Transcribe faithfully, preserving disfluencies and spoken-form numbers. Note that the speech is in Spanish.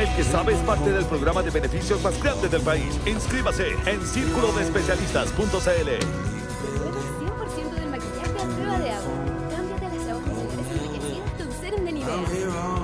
El que sabe es parte del programa de beneficios más grande del país. Inscríbase en círculo de especialistas punto c l. cien por ciento del maquillaje a prueba de agua.